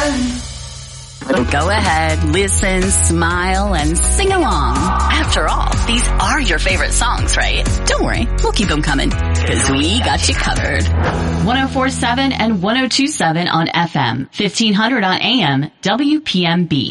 Go ahead, listen, smile, and sing along. After all, these are your favorite songs, right? Don't worry, we'll keep them coming, because we got you covered. 104.7 and 102.7 on FM, 1500 on AM, WPMB.